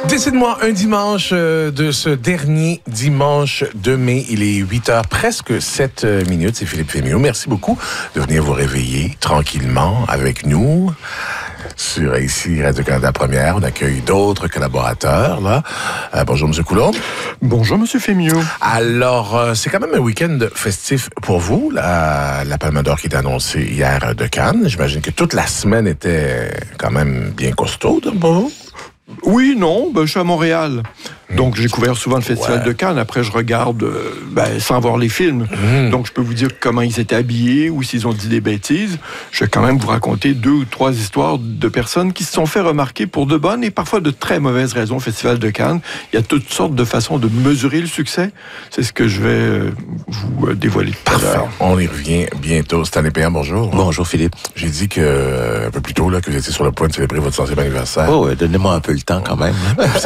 Décide-moi un dimanche de ce dernier dimanche de mai. Il est 8h, presque 7 minutes. C'est Philippe Fémiot. Merci beaucoup de venir vous réveiller tranquillement avec nous. Sur ici Radio-Canada Première, on accueille d'autres collaborateurs. Là. Bonjour, M. Coulombe. Bonjour, M. Fémiot. Alors, c'est quand même un week-end festif pour vous, la Palme d'Or qui est annoncée hier de Cannes. J'imagine que toute la semaine était quand même bien costaude pour vous. Oui, non, je suis à Montréal. Donc, j'ai couvert souvent le Festival de Cannes. Après, je regarde sans voir les films. Donc, je peux vous dire comment ils étaient habillés ou s'ils ont dit des bêtises. Je vais quand même vous raconter 2 ou 3 histoires de personnes qui se sont fait remarquer pour de bonnes et parfois de très mauvaises raisons au Festival de Cannes. Il y a toutes sortes de façons de mesurer le succès. C'est ce que je vais vous dévoiler tout à l'heure. On y revient bientôt. Stanley Péan, bonjour. Bonjour, Philippe. J'ai dit un peu plus tôt que vous étiez sur le point de célébrer votre 100e anniversaire. Oh, donnez-moi un peu le temps quand même.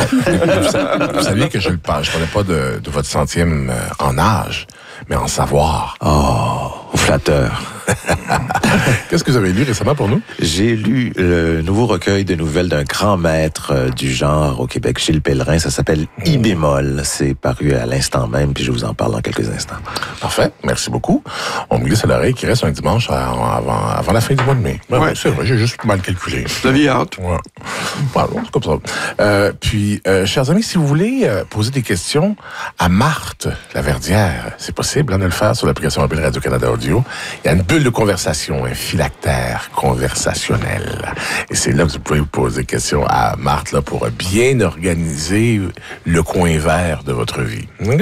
Vous saviez que je parlais pas de votre 100e en âge, mais en savoir. Oh, flatteur. Qu'est-ce que vous avez lu récemment pour nous? J'ai lu le nouveau recueil de nouvelles d'un grand maître du genre au Québec, Gilles Pellerin. Ça s'appelle I bémol. C'est paru à l'instant même, puis je vous en parle dans quelques instants. Parfait. Merci beaucoup. On me glisse à l'oreille qu'il reste un dimanche avant la fin du mois de mai. Ouais. C'est vrai, j'ai juste mal calculé. Vous aviez hâte. Ouais. Pardon, c'est comme ça. Puis, chers amis, si vous voulez poser des questions à Marthe Laverdière, c'est possible de le faire sur l'application mobile Radio-Canada Audio. Il y a une bulle de conversation, un phylactère conversationnel. Et c'est là que vous pouvez vous poser des questions à Marthe là, pour bien organiser le coin vert de votre vie. Okay?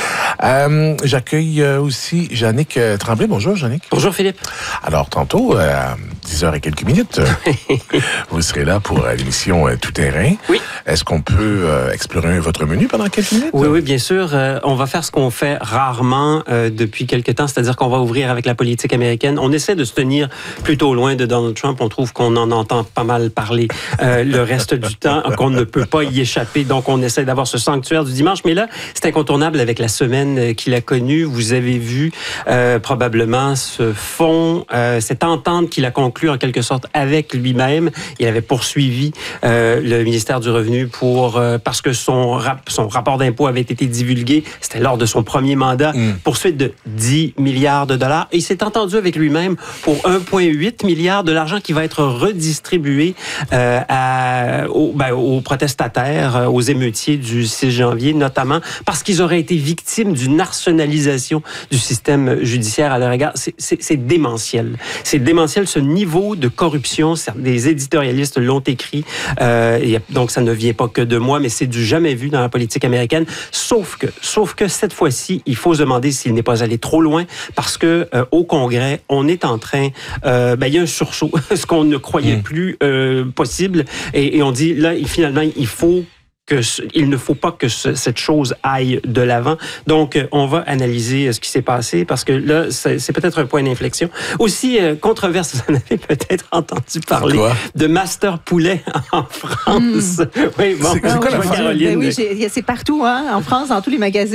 J'accueille aussi Jannick Tremblay. Bonjour, Jannick. Bonjour, Philippe. Alors, tantôt, à 10h et quelques minutes, vous serez là pour l'émission Tout Terrain. Oui. Est-ce qu'on peut explorer votre menu pendant quelques minutes? Oui, bien sûr. On va faire ce qu'on fait rarement depuis quelques temps, c'est-à-dire qu'on va ouvrir avec la politique américaine. On essaie de se tenir plutôt loin de Donald Trump. On trouve qu'on en entend pas mal parler le reste du temps, qu'on ne peut pas y échapper. Donc, on essaie d'avoir ce sanctuaire du dimanche. Mais là, c'est incontournable avec la semaine qu'il a connue. Vous avez vu probablement ce fond, cette entente qu'il a conclue en quelque sorte avec lui-même. Il avait poursuivi le ministère du Revenu parce que son rapport d'impôt avait été divulgué. C'était lors de son premier mandat. Poursuite de 10 milliards de dollars. Et il s'est entendu avec lui-même pour 1,8 milliard de l'argent qui va être redistribué aux protestataires, aux émeutiers du 6 janvier, notamment parce qu'ils auraient été victimes d'une arsenalisation du système judiciaire à leur égard. C'est démentiel. C'est démentiel, ce niveau de corruption. Des éditorialistes l'ont écrit. Donc, ça ne vient pas que de moi, mais c'est du jamais vu dans la politique américaine. Sauf que cette fois-ci, il faut se demander s'il n'est pas allé trop loin parce que au Congrès, on est en train... il y a un sursaut, ce qu'on ne croyait plus possible. Et on dit, là, finalement, il ne faut pas que cette chose aille de l'avant. Donc, on va analyser ce qui s'est passé parce que là, c'est peut-être un point d'inflexion. Aussi, controverse, vous en avez peut-être entendu parler de Master Poulet en France. Oui, bon, c'est quoi la Caroline? Oui, c'est partout, en France, dans tous les magazines.